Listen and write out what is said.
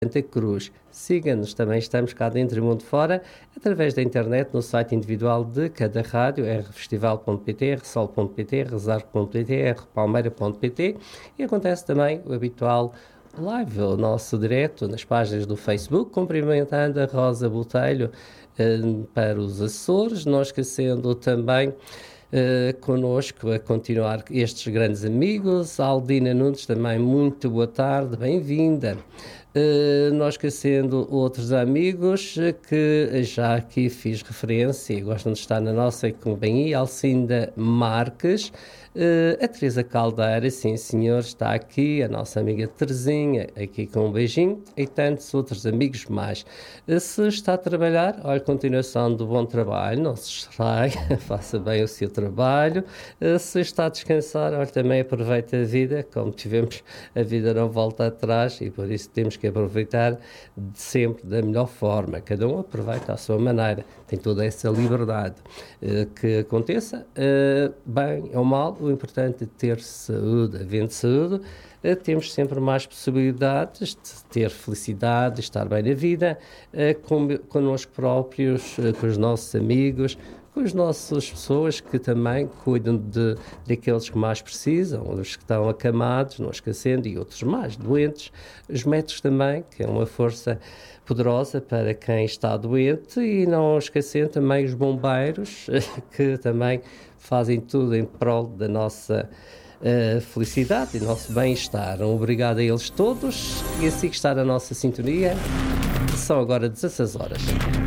Santa Cruz. Siga-nos, também estamos cá dentro e mundo fora, através da internet, no site individual de cada rádio, rfestival.pt, rsol.pt, resarco.pt, rpalmeira.pt, e acontece também o habitual live, o nosso direto nas páginas do Facebook, cumprimentando a Rosa Botelho para os Açores, não esquecendo também connosco a continuar estes grandes amigos. A Aldina Nunes também, muito boa tarde, bem-vinda. Não esquecendo outros amigos que já aqui fiz referência e gostam de estar na nossa companhia. Alcinda Marques, a Teresa Caldeira, sim senhor, está aqui, a nossa amiga Terezinha, aqui com um beijinho, e tantos outros amigos mais. Se está a trabalhar, olha, continuação do bom trabalho, não se distraia, faça bem o seu trabalho. Se está a descansar, olha, também aproveita a vida, como tivemos, a vida não volta atrás e por isso temos que aproveitar sempre da melhor forma. Cada um aproveita à sua maneira, tem toda essa liberdade. Que aconteça, bem ou mal, o importante é ter saúde. Havendo saúde, temos sempre mais possibilidades de ter felicidade, de estar bem na vida, connosco próprios, com os nossos amigos, com as nossas pessoas que também cuidam daqueles que mais precisam, os que estão acamados, não esquecendo, e outros mais doentes, os médicos também, que é uma força poderosa para quem está doente, e não esquecendo também os bombeiros, que também fazem tudo em prol da nossa felicidade e nosso bem-estar. Obrigado a eles todos, e assim que está a nossa sintonia, são agora 16 horas.